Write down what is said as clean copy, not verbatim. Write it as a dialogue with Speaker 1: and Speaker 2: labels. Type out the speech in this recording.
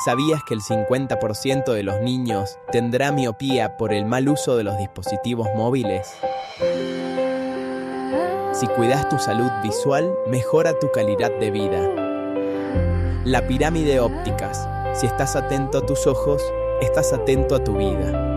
Speaker 1: ¿Sabías que el 50% de los niños tendrá miopía por el mal uso de los dispositivos móviles? Si cuidas tu salud visual, mejora tu calidad de vida. La Pirámide Ópticas. Si estás atento a tus ojos, estás atento a tu vida.